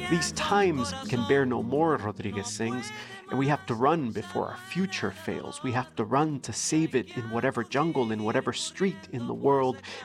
These times can bear no more, Rodriguez sings, and we have to run before our future fails. We have to run to save it in whatever jungle, in whatever street in the world.